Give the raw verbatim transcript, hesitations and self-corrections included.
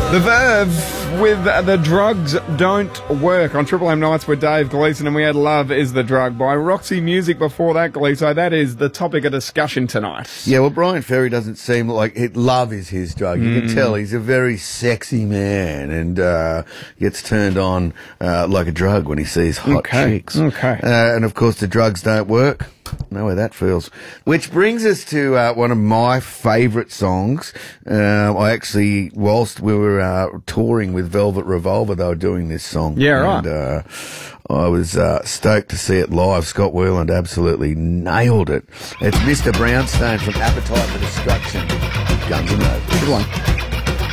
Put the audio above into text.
The Verve with The Drugs Don't Work on Triple M Nights with Dave Gleeson, and we had Love Is the Drug by Roxy Music before that, Gleeso. That is the topic of discussion tonight. Yeah, well, Brian Ferry doesn't seem like it. Love is his drug. You Mm. can tell he's a very sexy man and uh, gets turned on uh, like a drug when he sees hot Okay, chicks. okay. Uh, and, of course, the drugs don't work. Know how that feels. Which brings us to uh, one of my favourite songs. Uh, I actually, whilst we were uh, touring with Velvet Revolver, they were doing this song. Yeah, right. And uh, I was uh, stoked to see it live. Scott Weiland absolutely nailed it. It's Mister Brownstone from Appetite for Destruction. Guns N' Roses. Good one.